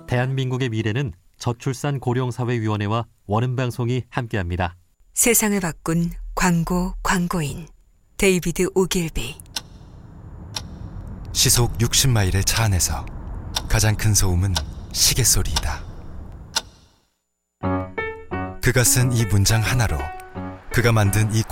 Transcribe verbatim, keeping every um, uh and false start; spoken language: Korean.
대한민국의 미래는 저출산 고령사회위원회와 원음방송이 함께합니다. 세상을 바꾼 광고 광고인 데이비드 오길비. 시속 육십 마일의 차 안에서 가장 큰 소음은 시계 소리이다. 그가 쓴 이 문장 하나로, 그가 만든 이